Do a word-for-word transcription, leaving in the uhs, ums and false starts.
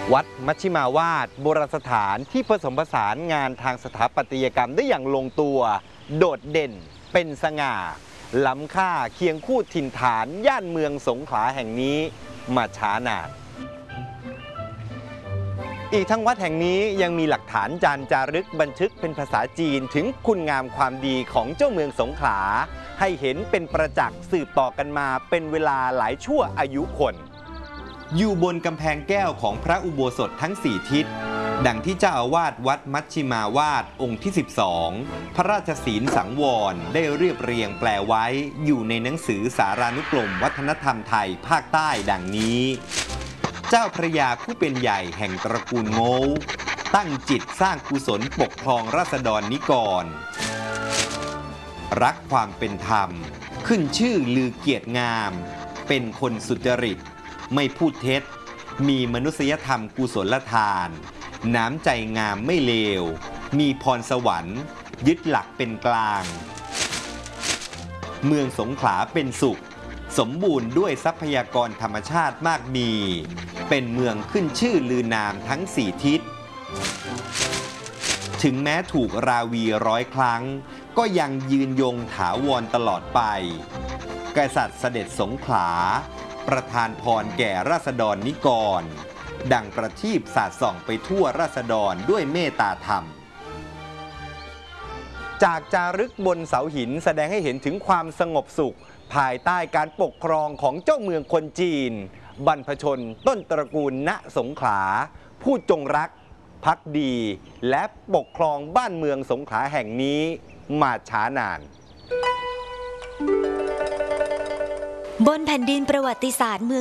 วัดมัชชิมาวาดโบราณสถานที่ผสมผสานงานทางสถาปัตยกรรมได้อย่างลงตัวโดดเด่นเป็นสง่าล้ำค่าเคียงคู่ถิ่นฐานย่านเมืองสงขลาแห่งนี้มาช้านานอีกทั้งวัดแห่งนี้ยังมีหลักฐานจารึกจารึกบันทึกเป็นภาษาจีนถึงคุณงามความดีของเจ้าเมืองสงขลาให้เห็นเป็นประจักษ์สืบต่อกันมาเป็นเวลาหลายชั่วอายุคนอยู่บนกำแพงแก้วของพระอุโบสถทั้งสี่ทิศดังที่เจ้าอาวาสวัดมัชชิมาวาดองค์ที่สิบสองพระราชศีลสังวรได้เรียบเรียงแปลไว้อยู่ในหนังสือสารานุกรมวัฒนธรรมไทยภาคใต้ดังนี้เจ้าพระยาผู้เป็นใหญ่แห่งตระกูลโง่ตั้งจิตสร้างกุศลปกครองราษฎรนิกรรักความเป็นธรรมขึ้นชื่อลือเกียรติงามเป็นคนสุจริตไม่พูดเท็จมีมนุษยธรรมกุศลทานน้ำใจงามไม่เลวมีพรสวรรค์ยึดหลักเป็นกลางเมืองสงขลาเป็นสุขสมบูรณ์ด้วยทรัพยากรธรรมชาติมากมีเป็นเมืองขึ้นชื่อลือนามทั้งสี่ทิศถึงแม้ถูกราวีร้อยครั้งก็ยังยืนยงถาวรตลอดไปกษัตริย์เสด็จสงขลาประทานพรแก่ราษฎรนิกรดังประทีปสาดส่องไปทั่วราษฎรด้วยเมตตาธรรมจากจารึกบนเสาหินแสดงให้เห็นถึงความสงบสุขภายใต้การปกครองของเจ้าเมืองคนจีนบรรพชนต้นตระกูลณสงขลาผู้จงรักภักดีและปกครองบ้านเมืองสงขลาแห่งนี้มาช้านานบนแผ่นดินประวัติศาสตร์เมือง